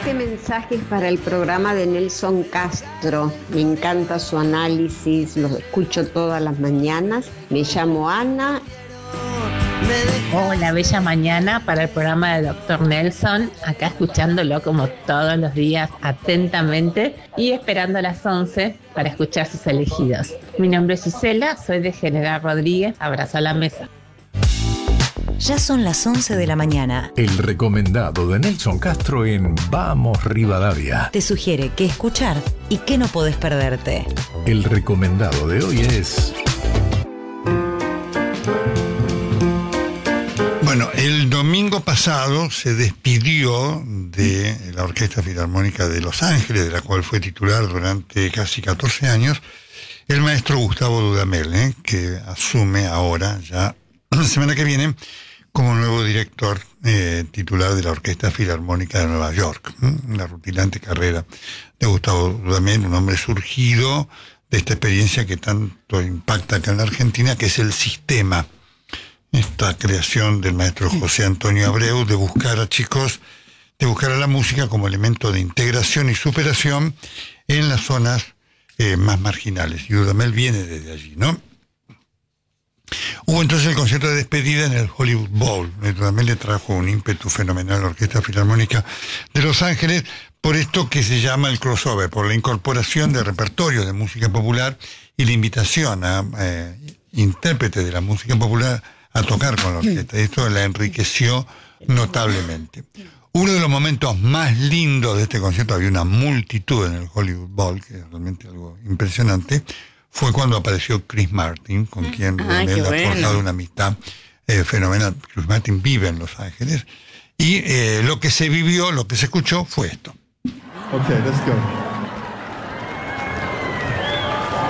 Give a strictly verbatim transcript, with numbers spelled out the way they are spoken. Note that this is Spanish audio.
Este mensaje es para el programa de Nelson Castro. Me encanta su análisis, lo escucho todas las mañanas. Me llamo Ana. Hola, bella mañana para el programa de doctor Nelson, acá escuchándolo como todos los días atentamente y esperando a las once para escuchar sus elegidos. Mi nombre es Gisela, soy de General Rodríguez, abrazo a la mesa. Ya son las once de la mañana. El recomendado de Nelson Castro en Vamos Rivadavia. Te sugiere qué escuchar y qué no podés perderte. El recomendado de hoy es... Bueno, el domingo pasado se despidió de la Orquesta Filarmónica de Los Ángeles, de la cual fue titular durante casi catorce años, el maestro Gustavo Dudamel, ¿eh? que asume ahora, ya la semana que viene, como nuevo director eh, titular de la Orquesta Filarmónica de Nueva York. ¿eh? Una rutilante carrera de Gustavo Dudamel, un hombre surgido de esta experiencia que tanto impacta acá en la Argentina, que es el sistema. Esta creación del maestro José Antonio Abreu de buscar a chicos, de buscar a la música como elemento de integración y superación en las zonas eh, más marginales. Y Dudamel viene desde allí, ¿no? Hubo entonces el concierto de despedida en el Hollywood Bowl. Dudamel le trajo un ímpetu fenomenal a la Orquesta Filarmónica de Los Ángeles por esto que se llama el crossover, por la incorporación de repertorio de música popular y la invitación a eh, intérpretes de la música popular a tocar con la orquesta. Esto la enriqueció notablemente. Uno de los momentos más lindos de este concierto, había una multitud en el Hollywood Bowl, que es realmente algo impresionante, fue cuando apareció Chris Martin, con quien ah, Dudamel ha bueno. forjado una amistad eh, fenomenal. Chris Martin vive en Los Ángeles, y eh, lo que se vivió, lo que se escuchó fue esto. Okay, let's go.